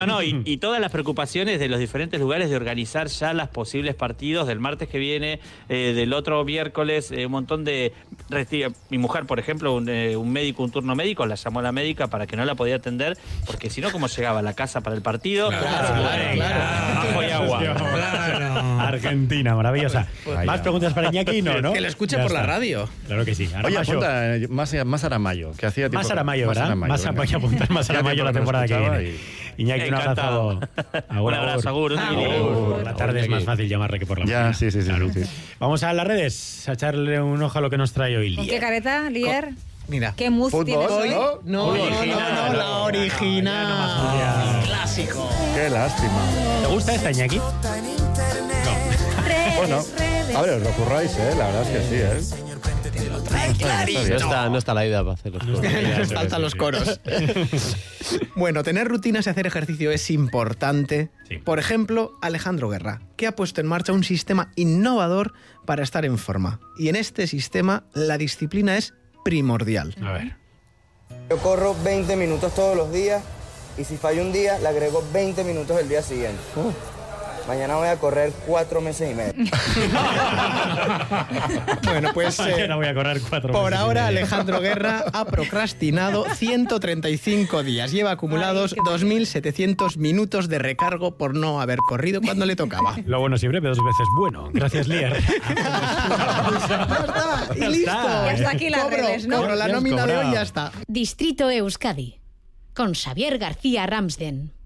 No, y todas las preocupaciones de los diferentes lugares de organizar ya los posibles partidos del martes que viene, del otro miércoles, un montón de... Mi mujer, por ejemplo, un médico, un turno médico, la llamó a la médica para que no la podía atender, porque si no, ¿cómo llegaba a la casa para el partido? Claro. Ajo y agua. Claro. Argentina, maravillosa. ¿Más preguntas para Iñaki? No. Que lo escuche Ya por la está. radio. Claro que sí. Oye, Aramayo. apunta más Aramayo, que hacía tiempo... Más Aramayo, ¿verdad? Más venga. voy a apuntar más Hacía Aramayo la tiempo temporada que escuchaba viene. Iñaki, un abrazo. Un abrazo, Agur. Por la tarde es más fácil llamarle que por la mañana. Ya, sí. Vamos a las redes a echarle un ojo a lo que nos trae hoy ¿Con Lier. qué careta, Lier? Mira. ¿Qué mousse Fútbol, tienes hoy? ¿no? No, la original. Clásico. Qué lástima. ¿Te gusta esta, Iñaki? Bueno, a ver, os lo curráis, la verdad es que sí, No está la idea para hacer los coros. Nos faltan los coros. Bueno, tener rutinas y hacer ejercicio es importante. Sí. Por ejemplo, Alejandro Guerra, que ha puesto en marcha un sistema innovador para estar en forma. Y en este sistema la disciplina es primordial. A ver. Yo corro 20 minutos todos los días y si fallo un día, le agrego 20 minutos el día siguiente. Mañana voy a correr 4 meses y medio. Bueno, pues Mañana voy a correr 4 por meses y ahora medio. Alejandro Guerra ha procrastinado 135 días. Lleva acumulados 2.700 minutos de recargo por no haber corrido cuando le tocaba. Lo bueno siempre, pero 2 veces bueno. Gracias, Lier. Ya está, y listo. Ya está aquí las redes, ¿no? Cobro la Ya has nómina de hoy, cobrado. ya está. Distrito Euskadi, con Xavier García Ramsden.